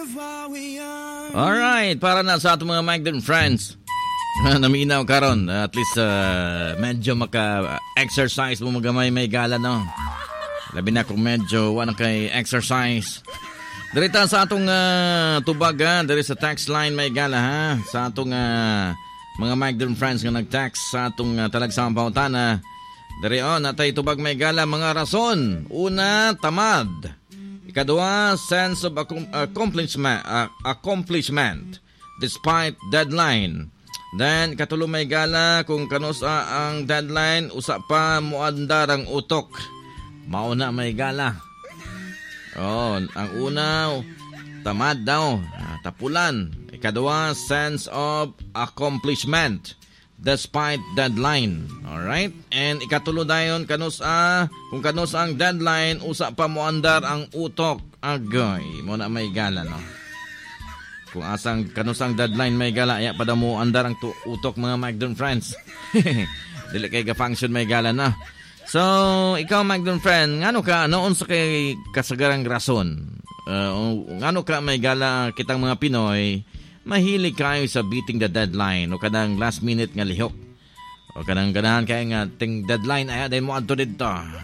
Alright, para na sa atong mga migrant friends. Naminaw karon, at least medyo maka-exercise mo magamay may gala, no? Labi na kung medyo wala kay exercise. Dirita sa atong tubag, ha? Dari sa text line may gala, ha? Sa atong mga migrant friends nga nag-text sa atong talagsang pautana. Dari natay tubag may gala, mga rason. Una, tamad. Ikadua, sense of accomplishment despite deadline. Then, katulo may gala, kung kanusa ang deadline, usa pa muandar ang utok. Mauna may gala. Ang una, tamad daw, tapulan. Ikadua, sense of accomplishment despite deadline. Alright? And ikatulo dayon, kung kanusa ang deadline, usa pa muandar ang utok. Agoy, muna may gala, no? Kung kanusang deadline may gala, pa daw mo andar ang utok, mga migrant friends. Dili kay ga-function may gala na. So, ikaw migrant friend, ngano ka, noon sa kay kasagarang rason? Ngano ka may gala kitang mga Pinoy, mahilig kayo sa beating the deadline o kanang last minute nga lihok. O kanang ganahan kaya nga ting deadline ay dahil mo adto dito.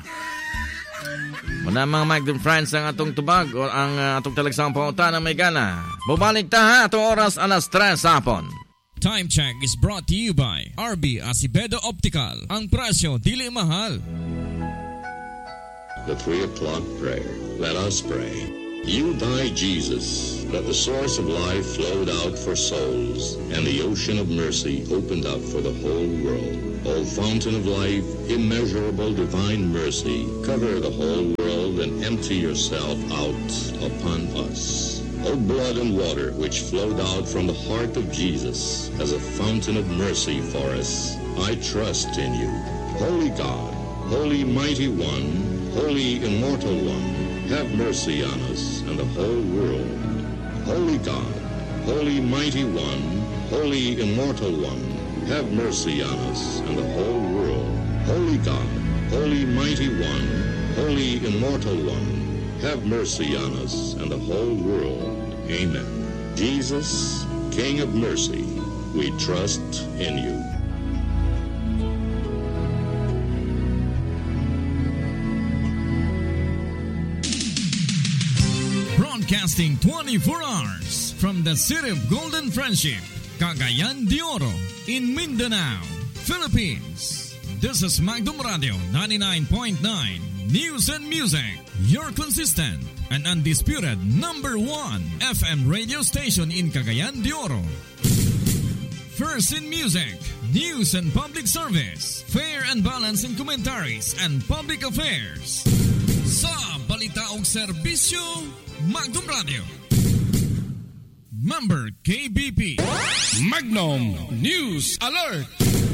Muna mga migrant friends ang atong tubag o ang atong talagsang pautan may gana. Bumalik ta ha, atong oras alas 3 hapon. Time check is brought to you by RB Acevedo Optical. Ang presyo dili mahal. The 3 o'clock prayer. Let us pray. You died, Jesus, that the source of life flowed out for souls, and the ocean of mercy opened up for the whole world. O fountain of life, immeasurable divine mercy, cover the whole world and empty yourself out upon us. O blood and water which flowed out from the heart of Jesus as a fountain of mercy for us, I trust in you. Holy God, Holy Mighty One, Holy Immortal One, have mercy on us and the whole world. Holy God, Holy Mighty One, Holy Immortal One, have mercy on us and the whole world. Holy God, Holy Mighty One, Holy Immortal One, have mercy on us and the whole world. Amen. Jesus, King of mercy, we trust in you. Broadcasting 24 hours from the city of Golden Friendship, Cagayan de Oro, in Mindanao, Philippines. This is Magdum Radio 99.9 News and Music, your consistent and undisputed number 1 FM radio station in Cagayan de Oro. First in music, news and public service, fair and balanced in commentaries and public affairs. Sa balita og serbisyo, Magdum Radio. Member KBP. Magnum News Alert.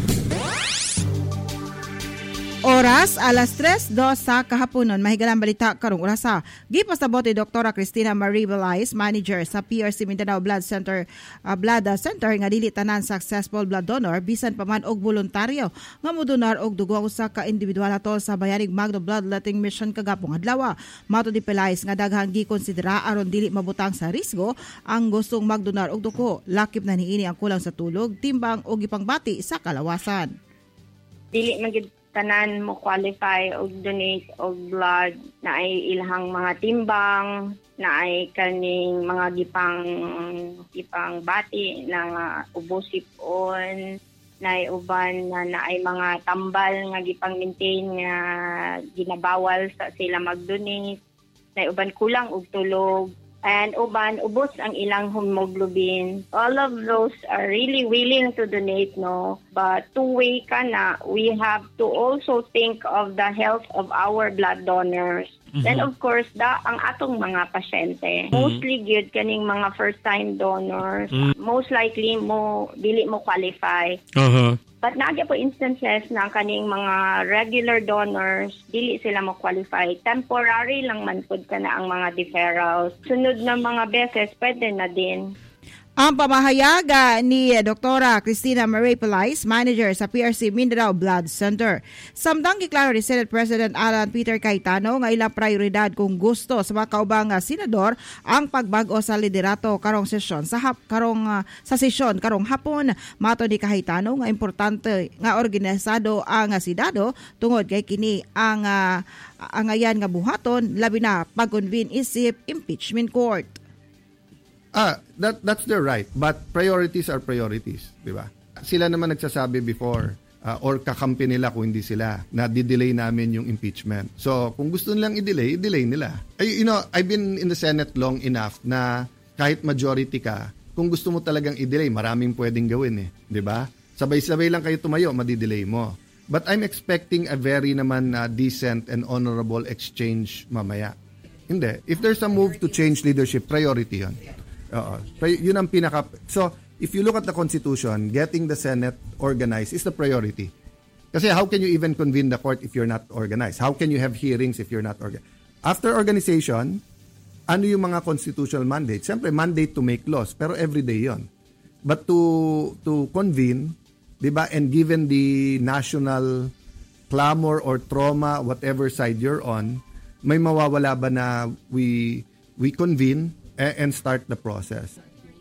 Oras alas 3:02 sa kahaponon. Mahigalang balita karong orasa. Gipasabot ni Dr. Cristina Marie Velais, manager sa PRC Mindanao Blood Center nga dili tanan successful blood donor bisan pa man og voluntaryo nga modonar og dugo usa ka individual atol sa bayanig Magno Bloodletting Mission kagapong adlaw. Mato di Velais nga daghang gikonsidera aron dili mabutang sa risgo ang gustong magdonar og dugo. Lakip na niini ang kulang sa tulog, timbang og ipangbati sa kalawasan. Dili man tanan mo qualify og donate og blood na ay ilahang mga timbang, na ay kaning mga gipang bati na ubosipon, na ay uban na ay mga tambal nga gipang maintain nga ginabawal sa sila mag-donate, na ay uban kulang og tulog, and uban ubos ang ilang hemoglobin. All of those are really willing to donate, no? But two-way ka na, we have to also think of the health of our blood donors. Mm-hmm. Then of course, ang atong mga pasyente, mostly good kaning mga first-time donors, most likely dili mo qualify. But nagya po instances na kaning mga regular donors, dili sila mo qualify. Temporary lang man pud ka na ang mga deferrals. Sunod na mga beses, pwede na din. Ang pamahayag ni Dr. Cristina Marie Pelais, manager sa PRC Mindanao Blood Center. Samtang giklaro ni Senate President Alan Peter Cayetano nga ilang prioridad kung gusto sa mga kaubang senador ang pagbago sa liderato karong sesyon sa sesyon karong hapon. Mato ni Cayetano nga importante nga organisado ang Senado tungod kay kini ang ayan nga buhaton labi na pag-convene isip impeachment court. That's their right. But priorities are priorities, di ba? Sila naman nagsasabi before, or kakampi nila kung hindi sila, na di-delay namin yung impeachment. So, kung gusto nilang i-delay nila. I've been in the Senate long enough na kahit majority ka, kung gusto mo talagang i-delay, maraming pwedeng gawin di ba? Sabay-sabay lang kayo tumayo, madi-delay mo. But I'm expecting a very naman decent and honorable exchange mamaya. Hindi. If there's a move to change leadership, priority yun. Yun ang pinaka. So, if you look at the Constitution, getting the Senate organized is the priority. Kasi how can you even convene the court if you're not organized? How can you have hearings if you're not organized? After organization, ano yung mga constitutional mandates? Siyempre, mandate to make laws, pero everyday yon. But to convene, di ba, and given the national clamor or trauma, whatever side you're on, may mawawala ba na we convene and start the process.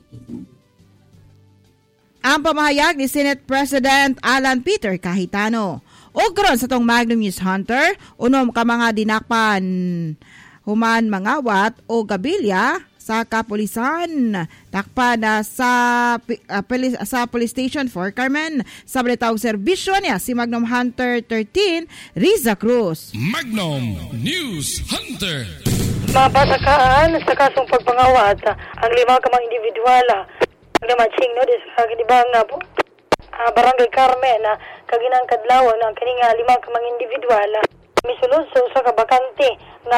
Ang pamahayag ni Senate President Alan Peter Cayetano. O karon sa tong Magnum News Hunter, unom ka mga dinakpan human mangawat o gabilya sa kapulisan takpan sa police station for Carmen sa balitang serbisyo niya si Magnum Hunter 13 Riza Cruz. Magnum News Hunter. Mapasakaan sa kasong pagpangawat ang 5 kamang individual nagdamatsing no dis kagibang na po Barangay Carmen kaginang kadlaw ng kaninga 5 kamang individual misulod sa kabakante na